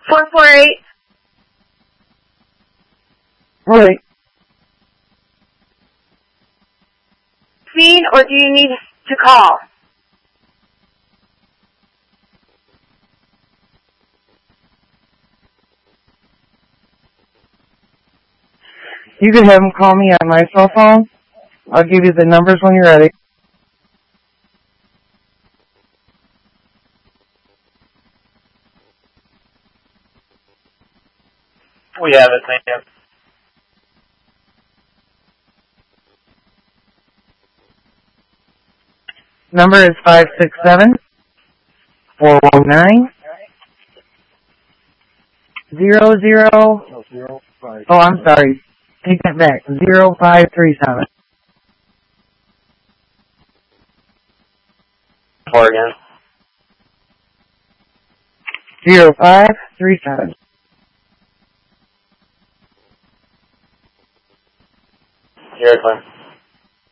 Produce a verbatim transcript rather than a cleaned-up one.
four four eight. Right. Scene, or do you need to call? You can have them call me on my cell phone. I'll give you the numbers when you're ready. We have it, ma'am. Number is five six seven, four one nine, zero zero. Oh, I'm sorry. Take that back. Zero five three seven. Four again. Zero five three seven. You're clear.